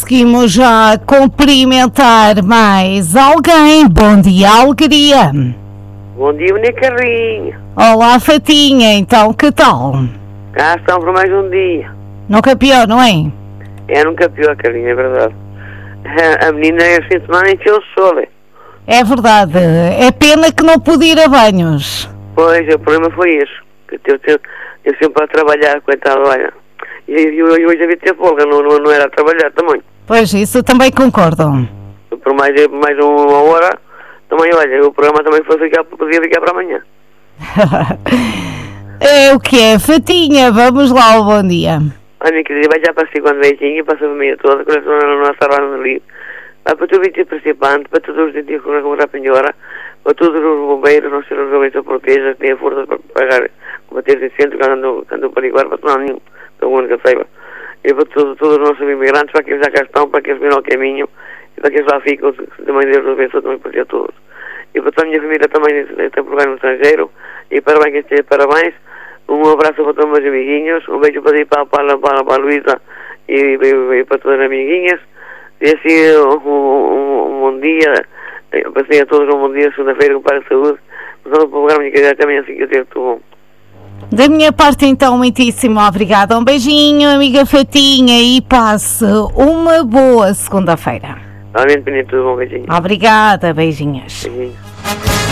conseguimos já cumprimentar mais alguém. Bom dia, Alegria. Bom dia, minha Carlinha. Olá, Fatinha, então que tal? Cá estão por mais um dia. Nunca pior, não é? É nunca pior, Carlinha, é verdade. A menina este fim de semana encheu o sol, é? É verdade, é pena que não pude ir a banhos. Pois, o problema foi isso. Que eu sempre a trabalhar, coitado, olha. E hoje devia ter folga, não era a trabalhar também. Pois, isso também concordo. Por mais uma hora, também, olha, o programa também podia ficar para amanhã. É o que é, Fatinha, vamos lá, o bom dia. Olha, minha querida, vai já para a segunda beijinho, para a família toda, coração na nossa rádio ali. Vai para todos os participantes, para todos os dentistas com a penhora, para todos os bombeiros, não ser os jovens a proteger, que têm a força para pagar, combater esse centro, que andam para igual, para tomar nenhum, para o único que saiba. E para todos os nossos imigrantes, para aqueles já cá estão, para aqueles que vêm ao caminho, e para aqueles lá ficam, também Deus nos abençoe também para todos. E para toda a minha família também está por lugar no estrangeiro, e parabéns, parabéns. Um abraço para todos os meus amiguinhos, um beijo para a Luísa e para todas as amiguinhas. E assim, um bom dia, passei a todos um bom dia, segunda-feira, com para a saúde. Portanto, o programa de até amanhã, assim que eu ter tudo bom. Da minha parte, então, muitíssimo obrigada. Um beijinho, amiga Fatinha, e passe uma boa segunda-feira. Realmente, tudo bom, beijinho. Obrigada, beijinhos. Beijinho.